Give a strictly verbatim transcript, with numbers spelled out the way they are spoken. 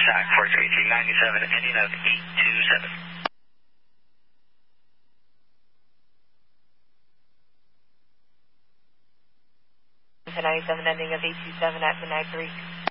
Shack four three two ninety-seven, ending of eight two seven. ninety-seven, ending of eight two seven at midnight three.